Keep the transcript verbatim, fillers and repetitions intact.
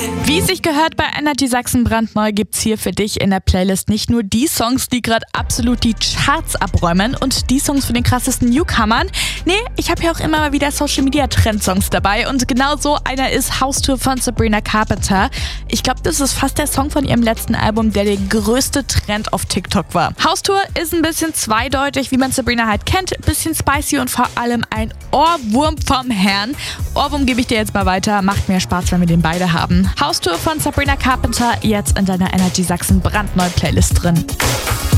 Wie es sich gehört, bei Energy Sachsen brandneu gibt's hier für dich in der Playlist nicht nur die Songs, die gerade absolut die Charts abräumen und die Songs von den krassesten Newcomern. Nee, ich habe hier auch immer mal wieder Social Media Trendsongs dabei und genau so einer ist Haustour von Sabrina Carpenter. Ich glaube, das ist fast der Song von ihrem letzten Album, der der größte Trend auf TikTok war. Haustour ist ein bisschen zweideutig, wie man Sabrina halt kennt, bisschen spicy und vor allem ein Ohrwurm vom Herrn. Ohrwurm gebe ich dir jetzt mal weiter, macht mehr Spaß, wenn wir den beide haben. Haustour von Sabrina Carpenter, jetzt in deiner Energy Sachsen brandneue Playlist drin.